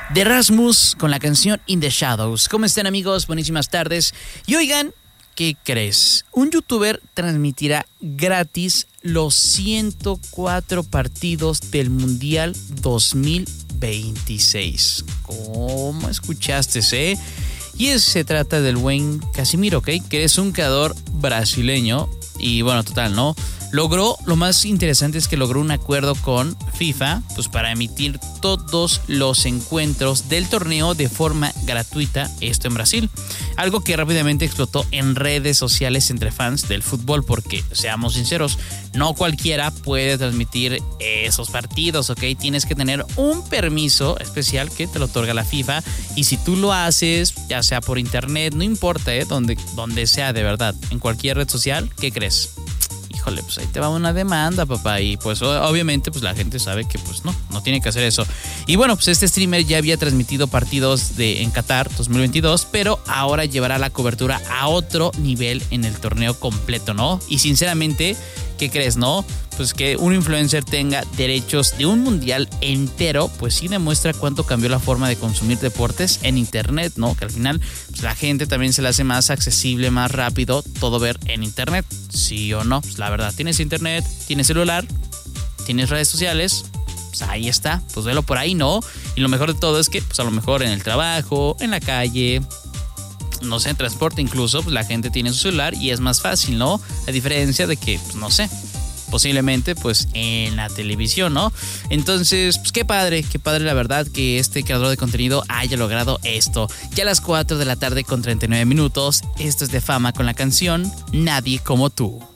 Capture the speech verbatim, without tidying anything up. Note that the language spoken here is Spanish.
de Rasmus con la canción In the Shadows. ¿Cómo están, amigos? Buenísimas tardes. Y oigan, ¿qué crees? Un youtuber transmitirá gratis los ciento cuatro partidos del Mundial dos mil veintiséis. ¿Cómo escuchaste, eh? Y es, se trata del buen Casimiro, ¿ok? Que es un creador brasileño. Y bueno, total, ¿no? Logró, lo más interesante es que logró un acuerdo con FIFA, pues para emitir todos los encuentros del torneo de forma gratuita, esto en Brasil. Algo que rápidamente explotó en redes sociales entre fans del fútbol, porque, seamos sinceros, no cualquiera puede transmitir esos partidos, ¿ok? Tienes que tener un permiso especial que te lo otorga la FIFA, y si tú lo haces, ya sea por internet, no importa, ¿eh? Donde, donde sea, de verdad, en cualquier red social, ¿qué crees? Híjole, pues ahí te va una demanda, papá. Y pues obviamente pues la gente sabe que pues no, no tiene que hacer eso. Y bueno, pues este streamer ya había transmitido partidos de, en Qatar dos mil veintidós, pero ahora llevará la cobertura a otro nivel en el torneo completo, ¿no? Y sinceramente, ¿qué crees, no? Pues que un influencer tenga derechos de un mundial entero, pues sí demuestra cuánto cambió la forma de consumir deportes en internet, ¿no? Que al final pues la gente también se le hace más accesible, más rápido todo ver en internet, ¿sí o no? Pues la verdad, tienes internet, tienes celular, tienes redes sociales, pues ahí está, pues velo por ahí, ¿no? Y lo mejor de todo es que pues a lo mejor en el trabajo, en la calle, no sé, en transporte incluso, pues la gente tiene su celular y es más fácil, ¿no? A diferencia de que, pues no sé, posiblemente pues en la televisión, ¿no? Entonces, pues qué padre, qué padre la verdad que este creador de contenido haya logrado esto. Ya a las cuatro de la tarde con treinta y nueve minutos, esto es De Fama con la canción Nadie Como Tú.